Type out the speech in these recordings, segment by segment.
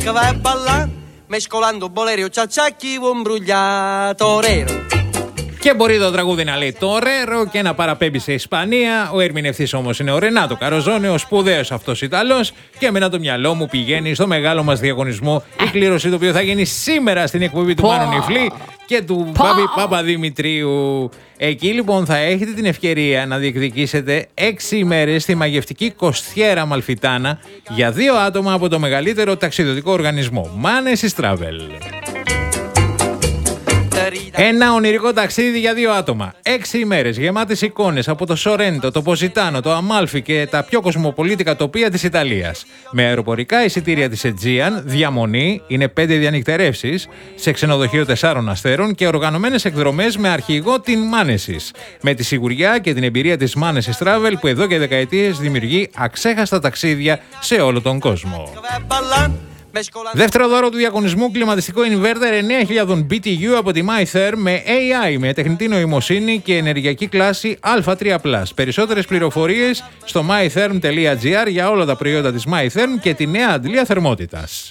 che vai a ballare, mescolando boleri o ciacciacchi, un bruglia-torero. Και μπορεί το τραγούδι να λέει Τορέρο και να παραπέμπει σε Ισπανία. Ο ερμηνευτής όμως είναι ο Ρενάτο Καροζόνε, ο σπουδαίος αυτός Ιταλός. Και εμένα το μυαλό μου πηγαίνει στο μεγάλο μας διαγωνισμό, η κλήρωση το οποίο θα γίνει σήμερα στην εκπομπή του Μάνου Νιφλή και του Μπάμπη Παπαδημητρίου. Εκεί λοιπόν θα έχετε την ευκαιρία να διεκδικήσετε 6 ημέρες στη μαγευτική Κοστιέρα Αμαλφιτάνα για 2 άτομα από το μεγαλύτερο ταξιδιωτικό οργανισμό Manesis Travel. Ένα ονειρικό ταξίδι για 2 άτομα. 6 ημέρες γεμάτες εικόνες από το Σορέντο, το Ποζιτάνο, το Αμάλφι και τα πιο κοσμοπολίτικα τοπία της Ιταλίας. Με αεροπορικά εισιτήρια της Aegean, διαμονή, είναι 5 διανυκτερεύσεις, σε ξενοδοχείο 4 αστέρων και οργανωμένες εκδρομές με αρχηγό την Manesis. Με τη σιγουριά και την εμπειρία της Manesis Travel που εδώ και δεκαετίες δημιουργεί αξέχαστα ταξίδια σε όλο τον κόσμο. Δεύτερο δώρο του διαγωνισμού, κλιματιστικό inverter 9.000 BTU από τη MyTherm με AI, με τεχνητή νοημοσύνη και ενεργειακή κλάση Α3+. Περισσότερες πληροφορίες στο mytherm.gr για όλα τα προϊόντα της MyTherm και τη νέα αντλία θερμότητας.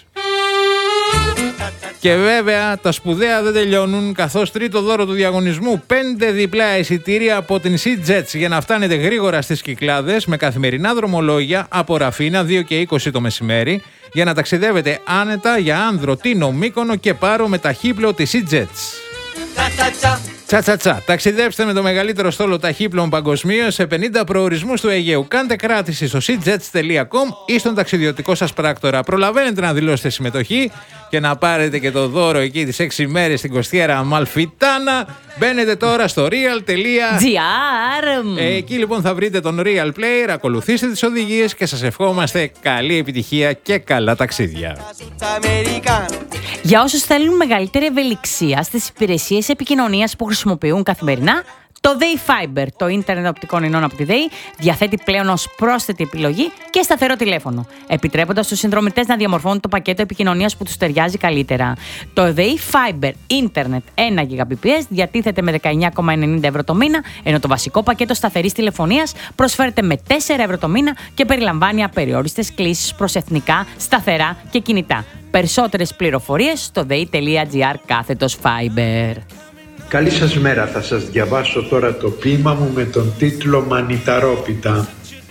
Και βέβαια τα σπουδαία δεν τελειώνουν, καθώς τρίτο δώρο του διαγωνισμού 5 διπλά εισιτήρια από την SeaJets για να φτάνετε γρήγορα στις Κυκλάδες με καθημερινά δρομολόγια από Ραφίνα 2 και 20 το μεσημέρι για να ταξιδεύετε άνετα για Άνδρο, Τίνο, Μύκονο και Πάρο με ταχύπλο της SeaJets. Τσα. Ταξιδέψτε με το μεγαλύτερο στόλο ταχύπλων παγκοσμίως σε 50 προορισμούς του Αιγαίου. Κάντε κράτηση στο seajets.com ή στον ταξιδιωτικό σας πράκτορα. Προλαβαίνετε να δηλώσετε συμμετοχή και να πάρετε και το δώρο εκεί τις 6 ημέρες στην Κοστιέρα Αμαλφιτάνα. Μπαίνετε τώρα στο real.gr. Εκεί λοιπόν θα βρείτε τον Real Player, ακολουθήστε τις οδηγίες και σας ευχόμαστε καλή επιτυχία και καλά ταξίδια. Για όσους θέλουν μεγαλύτερη ευελιξία στις υπηρεσίες επικοινωνίας που χρησιμοποιούν καθημερινά, το Day Fiber, το ίντερνετ οπτικών ινών από τη Day, διαθέτει πλέον ως πρόσθετη επιλογή και σταθερό τηλέφωνο, επιτρέποντας στους συνδρομητές να διαμορφώνουν το πακέτο επικοινωνίας που τους ταιριάζει καλύτερα. Το Day Fiber ίντερνετ 1 Gbps διατίθεται με 19,90 ευρώ το μήνα, ενώ το βασικό πακέτο σταθερής τηλεφωνίας προσφέρεται με 4 ευρώ το μήνα και περιλαμβάνει απεριόριστες κλήσεις προς εθνικά, σταθερά και κινητά. Περισσότερες πληροφορίες στο day.gr/fiber. Καλή σας μέρα, θα σας διαβάσω τώρα το ποίημα μου με τον τίτλο «Μανιταρόπιτα».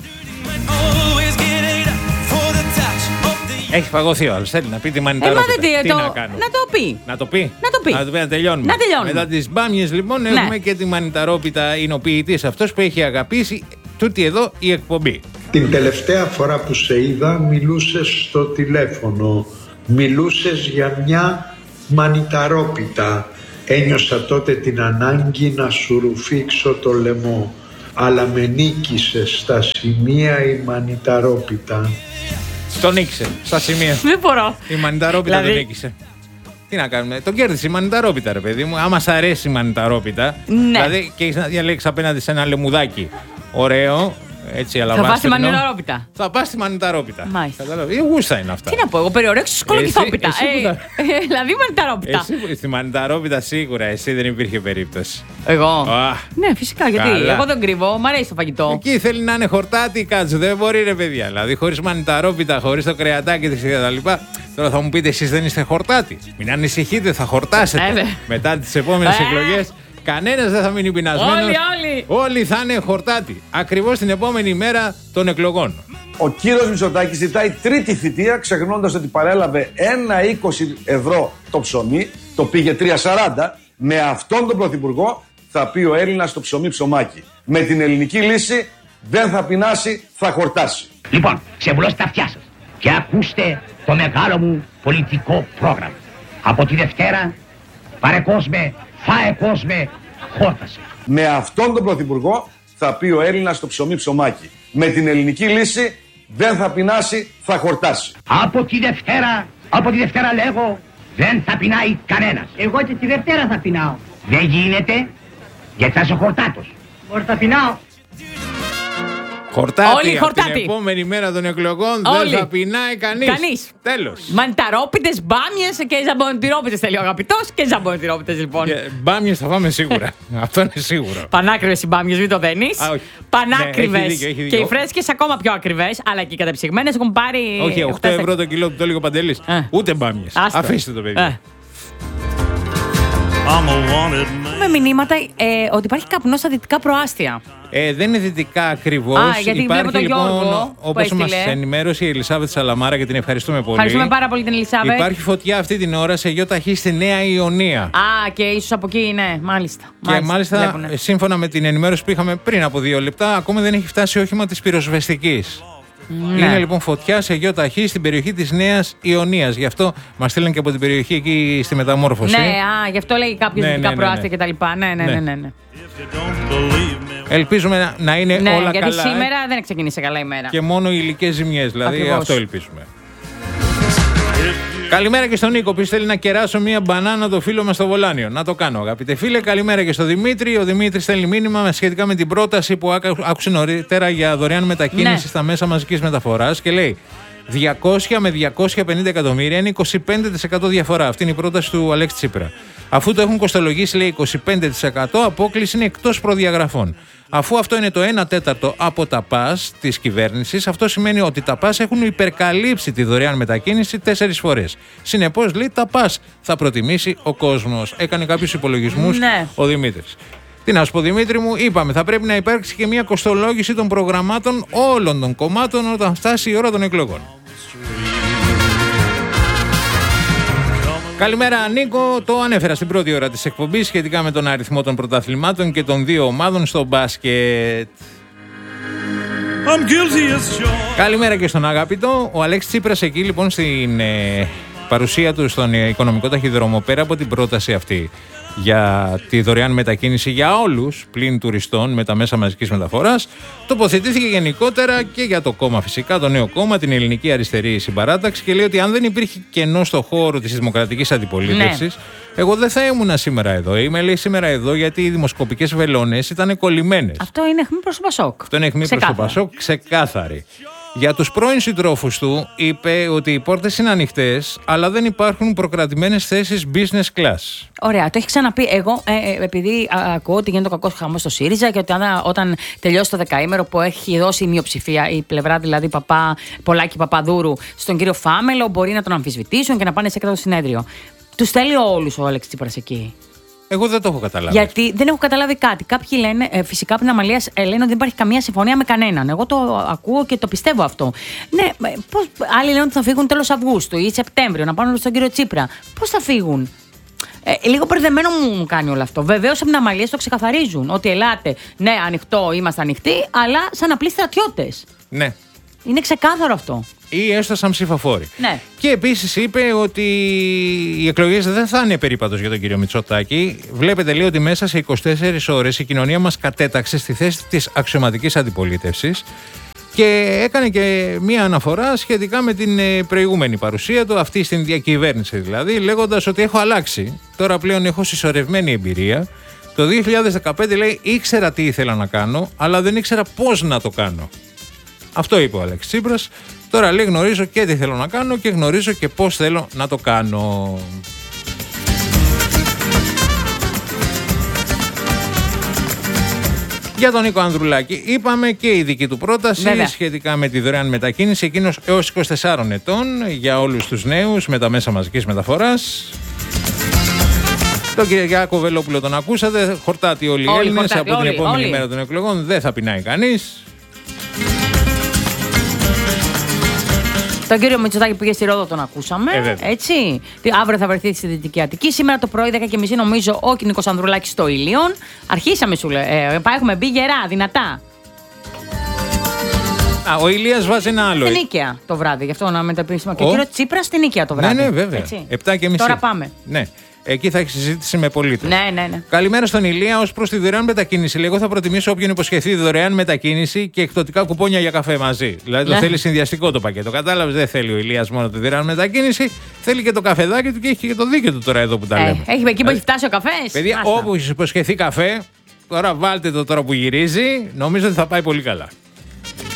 Έχει φαγωθεί ο άλλος, θέλει να πει τη μανιταρόπιτα. Τι να κάνω. Να το πει. Να το πει. Να τελειώνουμε. Μετά τις μπάμιες λοιπόν έχουμε και τη μανιταρόπιτα. Είναι ο ποιητής αυτός που έχει αγαπήσει τούτη εδώ η εκπομπή. Την τελευταία φορά που σε είδα μιλούσες στο τηλέφωνο. Μιλούσες για μια μανιταρόπιτα. Ένιωσα τότε την ανάγκη να σου ρουφήξω το λαιμό, αλλά με νίκησε στα σημεία η μανιταρόπιτα. Τον νίκησε στα σημεία. Δεν μπορώ. Η μανιταρόπιτα τον νίκησε. Τι να κάνουμε, τον κέρδισε η μανιταρόπιτα, ρε παιδί μου. Άμα σ' αρέσει η μανιταρόπιτα, δηλαδή και έχεις να διαλέξεις απέναντι σε ένα λεμουδάκι ωραίο. Έτσι, θα πας στη μανιταρόπιτα. Θα πας στη μανιταρόπιτα. Μάλιστα. Η γούστα είναι αυτά. Τι να πω, εγώ περιορέξω σκολοκυθόπιτα. Δηλαδή μανιταρόπιτα. Στη μανιταρόπιτα σίγουρα, εσύ δεν υπήρχε περίπτωση. Εγώ. Ναι, φυσικά, γιατί εγώ δεν κρύβω, μ' αρέσει το φαγητό. Εκεί θέλει να είναι χορτάτι, κάτσου. Δεν μπορεί, ρε παιδιά. Δηλαδή, χωρίς μανιταρόπιτα, χωρίς το κρεατάκι της κτλ. Τώρα θα μου πείτε, εσείς δεν είστε χορτάτι. Μην ανησυχείτε, θα χορτάσετε μετά τις επόμενες εκλογές. Κανένας δεν θα μείνει πεινασμένος. Όλοι θα είναι χορτάτι. Ακριβώς την επόμενη μέρα των εκλογών. Ο κύριος Μητσοτάκης ζητάει τρίτη θητεία, ξεχνώντας ότι παρέλαβε 1,20 ευρώ το ψωμί, το πήγε 3,40. Με αυτόν τον πρωθυπουργό θα πει ο Έλληνας το ψωμί ψωμάκι. Με την ελληνική λύση δεν θα πεινάσει, θα χορτάσει. Λοιπόν, ξεβουλώστε τα αυτιά σας και ακούστε το μεγάλο μου πολιτικό πρόγραμμα. Από τη Δευτέρα, πάρε κόσμε, φάε κόσμε, χόρτασε. Με αυτόν τον πρωθυπουργό θα πει ο Έλληνας το ψωμί ψωμάκι. Με την ελληνική λύση δεν θα πεινάσει, θα χορτάσει. Από τη Δευτέρα λέγω, δεν θα πεινάει κανένας. Εγώ και τη Δευτέρα θα πεινάω. Δεν γίνεται, γιατί θα είσαι χορτάτος. Μπορεί θα πεινάω. Χορτάτη, από την επόμενη μέρα των εκλογών δεν θα πεινάει κανείς. Τέλος. Μανιταρόπιτες, μπάμιες και ζαμπονιτυρόπιτες θέλει ο αγαπητός και ζαμπονιτυρόπιτες λοιπόν. Μπάμιες θα φάμε σίγουρα. Αυτό είναι σίγουρο. Πανάκριβες οι μπάμιες, μην το δένεις. Πανάκριβες. Ναι, και οι φρέσκες ακόμα πιο ακριβές, αλλά και οι κατεψυγμένες έχουν πάρει. Όχι, 8 ευρώ το κιλό που το έλεγε ο Παντελής. Ούτε μπάμιες. Αφήστε το παιδί. Με μηνύματα ότι υπάρχει καπνό στα δυτικά προάστια. Δεν είναι δυτικά ακριβώς. Γιατί υπάρχει τον λοιπόν, όπως μας ενημέρωσε η Ελισάβετ Σαλαμάρα και την ευχαριστούμε πολύ. Ευχαριστούμε πάρα πολύ την Ελισάβετ. Υπάρχει φωτιά αυτή την ώρα σε ΙΟΤΑΧΗ στη Νέα Ιωνία. Και ίσως από εκεί είναι, μάλιστα. Και μάλιστα, σύμφωνα με την ενημέρωση που είχαμε πριν από 2 λεπτά, ακόμα δεν έχει φτάσει όχημα της πυροσβεστικής. Ναι. Είναι λοιπόν φωτιά σε ΙΟΤΑΧΗ στην περιοχή της Νέας Ιωνίας. Γι' αυτό μας στείλαν και από την περιοχή εκεί στη μεταμόρφωση. Ναι, γι' αυτό λέει κάποιος δυτικά προάστια κτλ. Ναι. Ελπίζουμε να είναι όλα καλά. Γιατί σήμερα δεν ξεκίνησε καλά η μέρα. Και μόνο οι υλικές ζημιές, δηλαδή. Ακριβώς. Αυτό ελπίζουμε. Καλημέρα και στον Νίκο που θέλει να κεράσω μία μπανάνα το φίλο μας στο Βολάνιο. Να το κάνω, αγαπητέ φίλε. Καλημέρα και στον Δημήτρη. Ο Δημήτρης στέλνει μήνυμα σχετικά με την πρόταση που άκουσε νωρίτερα για δωρεάν μετακίνηση στα μέσα μαζικής μεταφοράς και λέει 200 με 250 εκατομμύρια είναι 25% διαφορά. Αυτή είναι η πρόταση του Αλέξη Τσίπρα. Αφού το έχουν κοστολογήσει, λέει 25%, απόκληση είναι εκτός προδιαγραφών. Αφού αυτό είναι το 1/4 από τα ΠΑΣ της κυβέρνησης, αυτό σημαίνει ότι τα ΠΑΣ έχουν υπερκαλύψει τη δωρεάν μετακίνηση 4 φορές. Συνεπώς, λέει, τα ΠΑΣ θα προτιμήσει ο κόσμος. Έκανε κάποιους υπολογισμούς ο Δημήτρης. Τι να σου πω, Δημήτρη μου, είπαμε, θα πρέπει να υπάρξει και μια κοστολόγηση των προγραμμάτων όλων των κομμάτων όταν φτάσει η ώρα των εκλογών. Καλημέρα Νίκο, το ανέφερα στην πρώτη ώρα της εκπομπής σχετικά με τον αριθμό των πρωταθλημάτων και των 2 ομάδων στο μπάσκετ. Καλημέρα και στον αγαπητό. Ο Αλέξης Τσίπρας εκεί λοιπόν στην παρουσία του στον οικονομικό ταχυδρόμο, πέρα από την πρόταση αυτή για τη δωρεάν μετακίνηση για όλους πλην τουριστών με τα μέσα μαζικής μεταφοράς, τοποθετήθηκε γενικότερα και για το κόμμα φυσικά, το νέο κόμμα, την Ελληνική Αριστερή Συμπαράταξη, και λέει ότι αν δεν υπήρχε κενό στο χώρο της δημοκρατικής αντιπολίτευσης, εγώ δεν θα ήμουν σήμερα εδώ. Είμαι, λέει, σήμερα εδώ γιατί οι δημοσκοπικές βελόνες ήταν κολλημένες. Αυτό είναι αιχμή προς το Πασόκ. Αυτό είναι αιχμή προς το Πασόκ, ξεκάθαρη. Για τους πρώην συντρόφους του είπε ότι οι πόρτες είναι ανοιχτές, αλλά δεν υπάρχουν προκρατημένες θέσεις business class. Ωραία, το έχει ξαναπεί. Εγώ, επειδή ακούω ότι γίνεται ο κακός χαμός στο ΣΥΡΙΖΑ και ότι όταν τελειώσει το δεκαήμερο που έχει δώσει η μειοψηφία, η πλευρά δηλαδή Πολάκη Παπαδούρου, στον κύριο Φάμελο, μπορεί να τον αμφισβητήσουν και να πάνε σε έκτακτο συνέδριο. Τους θέλει όλους ο Αλέξης Τσίπρας εκεί. Εγώ δεν το έχω καταλάβει. Γιατί δεν έχω καταλάβει κάτι. Κάποιοι λένε, φυσικά από την Αμαλία λένε ότι δεν υπάρχει καμία συμφωνία με κανέναν. Εγώ το ακούω και το πιστεύω αυτό. Ναι, άλλοι λένε ότι θα φύγουν τέλος Αυγούστου ή Σεπτέμβριο, να πάνε στον κύριο Τσίπρα. Πώς θα φύγουν? Λίγο μπερδεμένο μου κάνει όλο αυτό. Βεβαίως από την Αμαλία το ξεκαθαρίζουν. Ότι ελάτε, ναι, ανοιχτό, είμαστε ανοιχτοί, αλλά σαν απλοί στρατιώτες. Ναι. Είναι ξεκάθαρο αυτό. Ή έστω σαν ψηφοφόροι. Ναι. Και επίσης είπε ότι οι εκλογές δεν θα είναι περίπατος για τον κύριο Μητσοτάκη. Βλέπετε, λέει, ότι μέσα σε 24 ώρες η κοινωνία μας κατέταξε στη θέση της αξιωματικής αντιπολίτευσης και έκανε και μία αναφορά σχετικά με την προηγούμενη παρουσία του, αυτή στην διακυβέρνηση δηλαδή, λέγοντας ότι έχω αλλάξει. Τώρα πλέον έχω συσσωρευμένη εμπειρία. Το 2015, λέει, ήξερα τι ήθελα να κάνω, αλλά δεν ήξερα πώς να το κάνω. Αυτό είπε ο Αλέξης Τσίπρας. Τώρα, λέει, γνωρίζω και τι θέλω να κάνω και γνωρίζω και πώς θέλω να το κάνω. Για τον Νίκο Ανδρουλάκη είπαμε και η δική του πρόταση σχετικά με τη δωρεάν μετακίνηση, εκείνος έως 24 ετών για όλους τους νέους με τα μέσα μαζικής μεταφοράς. Τον Κυριάκο Βελόπουλο τον ακούσατε, χορτάτη όλοι οι Έλληνες από την επόμενη μέρα των εκλογών, δεν θα πεινάει κανείς. Τον κύριο Μητσοτάκη που πήγε στη Ρόδο τον ακούσαμε. Έτσι. Αύριο θα βρεθεί στη Δυτική Αττική. Σήμερα το πρωί 10:30 νομίζω ο Νίκος Ανδρουλάκης στο Ήλιον. Αρχίσαμε, σου λέει. Έχουμε μπει γερά, δυνατά. Ο Ηλίας βάζει ένα άλλο. Στην Νίκαια το βράδυ, γι' αυτό να μεταπίσουμε. Και ο κύριο Τσίπρα στην Νίκαια το βράδυ. Ναι, βέβαια. 7:30. Τώρα πάμε. Ναι. Εκεί θα έχει συζήτηση με πολίτες. Ναι. Καλημέρα στον Ηλία. Ως προς τη δωρεάν μετακίνηση, εγώ θα προτιμήσω όποιον υποσχεθεί δωρεάν μετακίνηση και εκπτωτικά κουπόνια για καφέ μαζί. Δηλαδή το θέλει συνδυαστικό το πακέτο. Κατάλαβες, δεν θέλει ο Ηλίας μόνο τη δωρεάν μετακίνηση, θέλει και το καφεδάκι του και έχει και το δίκαιο του τώρα εδώ που τα λέμε. Έχει εκεί που έχει φτάσει ο καφές. Παιδιά, όπου έχει υποσχεθεί καφέ, τώρα βάλτε το τώρα που γυρίζει, νομίζω ότι θα πάει πολύ καλά.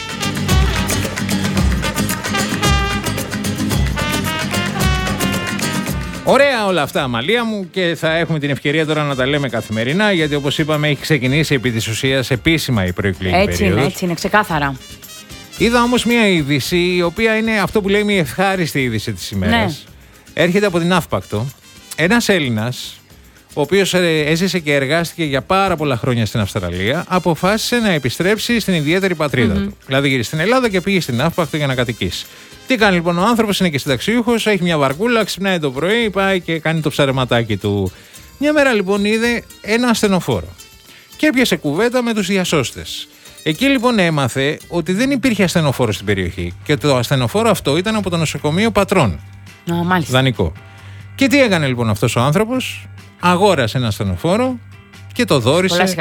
Ωραία όλα αυτά, Αμαλία μου, και θα έχουμε την ευκαιρία τώρα να τα λέμε καθημερινά, γιατί όπως είπαμε έχει ξεκινήσει επί της ουσίας επίσημα η προεκλογική περίοδος. Έτσι είναι, ξεκάθαρα. Είδα όμως μια είδηση, η οποία είναι αυτό που λέμε η ευχάριστη είδηση της ημέρας. Ναι. Έρχεται από την Αύπακτο. Ένας Έλληνας, ο οποίος έζησε και εργάστηκε για πάρα πολλά χρόνια στην Αυστραλία, αποφάσισε να επιστρέψει στην ιδιαίτερη πατρίδα του. Δηλαδή γύρισε στην Ελλάδα και πήγε στην Αύπακτο για να κατοικήσει. Τι κάνει λοιπόν ο άνθρωπος, είναι και συνταξιούχος, έχει μια βαρκούλα, ξυπνάει το πρωί, πάει και κάνει το ψαρεματάκι του. Μια μέρα λοιπόν είδε ένα ασθενοφόρο και έπιασε κουβέντα με τους διασώστες. Εκεί λοιπόν έμαθε ότι δεν υπήρχε ασθενοφόρο στην περιοχή και το ασθενοφόρο αυτό ήταν από το νοσοκομείο Πατρών. Μάλιστα. Δανεικό. Και τι έκανε λοιπόν αυτός ο άνθρωπος? Αγόρασε ένα ασθενοφόρο και το δώρισε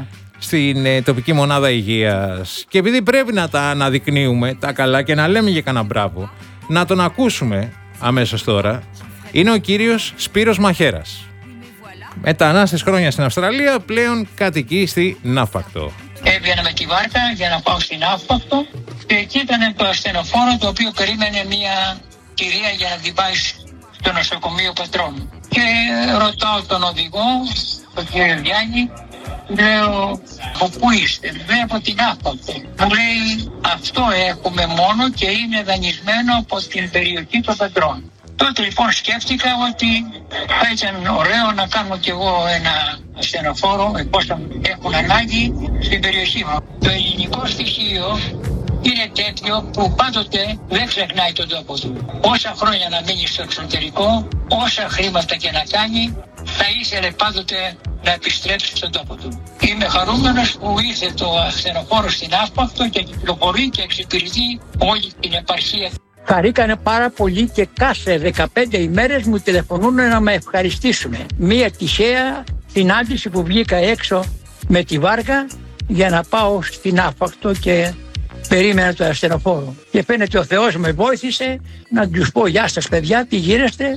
στην τοπική μονάδα υγείας. Και επειδή πρέπει να τα αναδεικνύουμε τα καλά και να λέμε για κανένα μπράβο, να τον ακούσουμε αμέσως τώρα. Είναι ο κύριος Σπύρος Μαχέρας. Μετανάστης χρόνια στην Αυστραλία, πλέον κατοικεί στη Αύπακτο. Έβγαινα με τη βάρκα για να πάω στην Αύπακτο και εκεί ήταν το ασθενοφόρο το οποίο περίμενε μια κυρία για να την πάει στο νοσοκομείο Πατρών. Και ρωτάω τον οδηγό, τον κύριο Γιάννη, λέω, από πού είστε? Λέει, από την Αύπακτο. Μου λέει, αυτό έχουμε μόνο και είναι δανεισμένο από την περιοχή των Πατρών. Τότε λοιπόν σκέφτηκα ότι θα ήταν ωραίο να κάνω κι εγώ ένα ασθενοφόρο, εφόσον έχουν ανάγκη, στην περιοχή μου. Το ελληνικό στοιχείο είναι τέτοιο που πάντοτε δεν ξεχνάει τον τόπο του. Όσα χρόνια να μείνει στο εξωτερικό, όσα χρήματα και να κάνει, θα ήθελε πάντοτε να επιστρέψει στον τόπο του. Είμαι χαρούμενος που ήρθε το ασθενοφόρο στην Αύπακτο και κυκλοφορεί και εξυπηρετεί όλη την επαρχία. Χαρήκανε πάρα πολύ και κάθε 15 ημέρες μου τηλεφωνούν να με ευχαριστήσουν. Μία τυχαία συνάντηση που βγήκα έξω με τη βάρκα για να πάω στην Αύπακτο και περίμενα το ασθενοφόρο. Και φαίνεται ο Θεός με βοήθησε να τους πω γεια σας παιδιά, τι γίνεστε,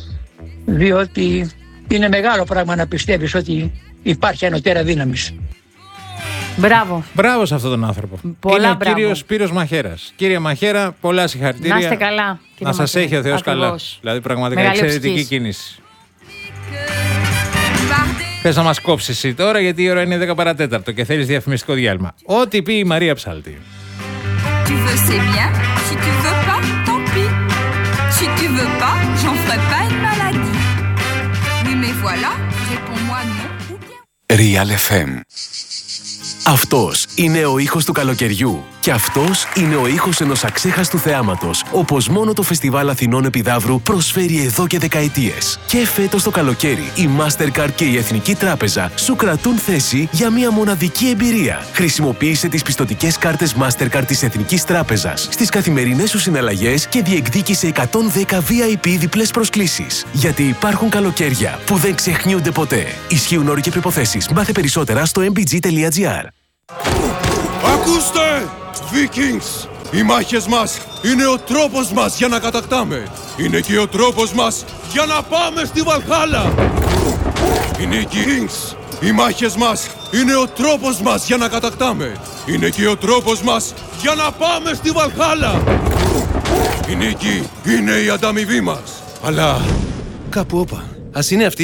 διότι είναι μεγάλο πράγμα να πιστεύεις ότι υπάρχει ανωτέρα δύναμης. Μπράβο. Μπράβο σε αυτόν τον άνθρωπο. Είναι ο κύριος Σπύρος Μαχέρας. Κύριε Μαχέρα, πολλά συγχαρητήρια. Να είστε καλά. Να σας έχει ο Θεός καλά. Δηλαδή, πραγματικά εξαιρετική κίνηση. Θες να μας κόψεις εσύ τώρα, γιατί η ώρα είναι 10 παρατέταρτο και θέλεις διαφημιστικό διάλειμμα. Ό,τι πει η Μαρία Ψάλτη. Tu veux, c'est bien. Si tu veux pas, tant pis. Si tu veux pas, j'en ferai pas une maladie. Oui, mais voilà, réponds-moi non ou bien. Real FM. Αυτός είναι ο ήχος του καλοκαιριού και αυτός είναι ο ήχος ενός αξέχαστου θεάματος, όπως μόνο το Φεστιβάλ Αθηνών Επιδαύρου προσφέρει εδώ και δεκαετίες. Και φέτος το καλοκαίρι η Mastercard και η Εθνική Τράπεζα σου κρατούν θέση για μια μοναδική εμπειρία. Χρησιμοποίησε τις πιστωτικές κάρτες Mastercard της Εθνικής Τράπεζας στις καθημερινές σου συναλλαγές και διεκδίκησε 110 VIP διπλές προσκλήσεις. Γιατί υπάρχουν καλοκαίρια που δεν ξεχνιούνται ποτέ. Ισχύουν όροι και προϋποθέσεις. Μάθε περισσότερα στο mbg.gr. Ακούστε, Vikings! Οι μάχες μας είναι ο τρόπος μας για να κατακτάμε. Είναι και ο τρόπος μας για να πάμε στη Βαλχάλα. Είναι οι Vikings! Οι μάχες μας είναι ο τρόπος μας για να κατακτάμε. Είναι και ο τρόπος μας για να πάμε στη Βαλχάλα. Η νίκη είναι η ανταμοιβή μας. Αλλά κάπου όπα, ας είναι αυτή.